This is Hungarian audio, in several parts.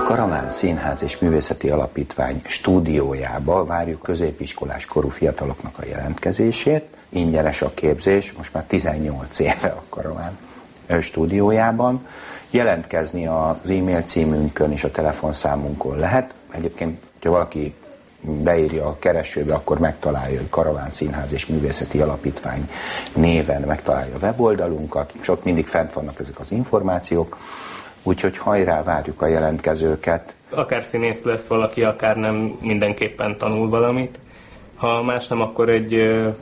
Karaván Színház és Művészeti Alapítvány stúdiójába várjuk középiskolás korú fiataloknak a jelentkezését. Ingyenes a képzés, most már 18 éve a Karaván stúdiójában. Jelentkezni az e-mail címünkön és a telefonszámunkon lehet. Egyébként, ha valaki beírja a keresőbe, akkor megtalálja, hogy Karaván Színház és Művészeti Alapítvány néven megtalálja a weboldalunkat, és ott mindig fent vannak ezek az információk. Úgyhogy hajrá, várjuk a jelentkezőket. Akár színész lesz valaki, akár nem, mindenképpen tanul valamit. Ha más nem, akkor egy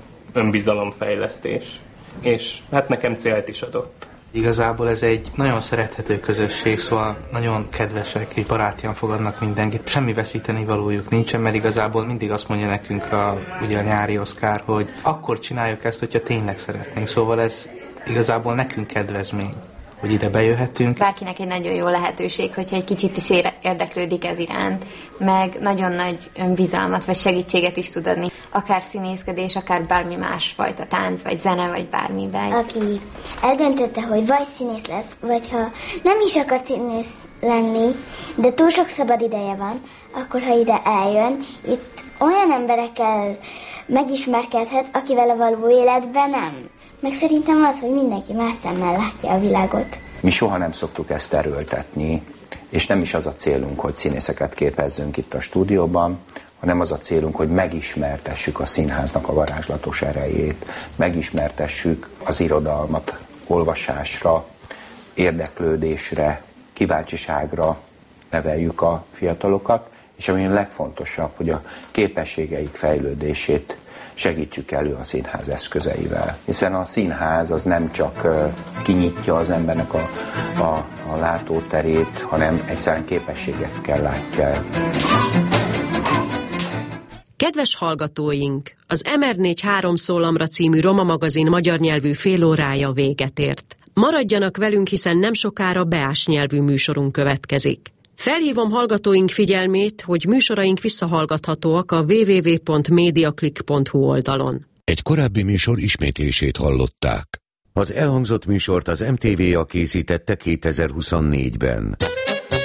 önbizalomfejlesztés. És hát nekem célt is adott. Igazából ez egy nagyon szerethető közösség, szóval nagyon kedvesek és barátian fogadnak mindenkit. Semmi veszíteni valójuk nincsen, mert igazából mindig azt mondja nekünk ugye a nyári Oszkár, hogy akkor csináljuk ezt, hogyha tényleg szeretnénk. Szóval ez igazából nekünk kedvezmény, hogy ide bejöhetünk. Bárkinek egy nagyon jó lehetőség, hogyha egy kicsit is érdeklődik ez iránt, meg nagyon nagy önbizalmat vagy segítséget is tud adni. Akár színészkedés, akár bármi másfajta tánc, vagy zene, vagy bármiben. Aki eldöntötte, hogy vagy színész lesz, vagy ha nem is akar színész lenni, de túl sok szabad ideje van, akkor ha ide eljön, itt olyan emberekkel megismerkedhet, akivel a való életben nem. Meg szerintem az, hogy mindenki más szemmel látja a világot. Mi soha nem szoktuk ezt erőltetni, és nem is az a célunk, hogy színészeket képezzünk itt a stúdióban, hanem az a célunk, hogy megismertessük a színháznak a varázslatos erejét, megismertessük az irodalmat olvasásra, érdeklődésre, kíváncsiságra neveljük a fiatalokat, és ami a legfontosabb, hogy a képességeik fejlődését segítsük elő a színház eszközeivel. Hiszen a színház az nem csak kinyitja az embernek a látóterét, hanem egyszerűen képességekkel látja el. Kedves hallgatóink! Az MR4 3 szólamra című Roma magazin magyar nyelvű félórája véget ért. Maradjanak velünk, hiszen nem sokára beás nyelvű műsorunk következik. Felhívom hallgatóink figyelmét, hogy műsoraink visszahallgathatóak a www.mediaclick.hu oldalon. Egy korábbi műsor ismétlését hallották. Az elhangzott műsort az MTV-a készítette 2024-ben.